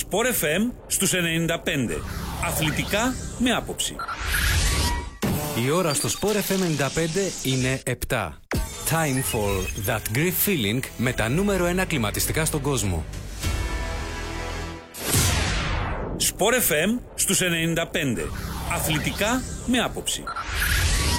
Sport FM στους 95. Αθλητικά με άποψη. Η ώρα στο Sport FM 95 είναι 7. Time for that Greek feeling με τα νούμερο 1 κλιματιστικά στον κόσμο. Sport FM στους 95. Αθλητικά με άποψη.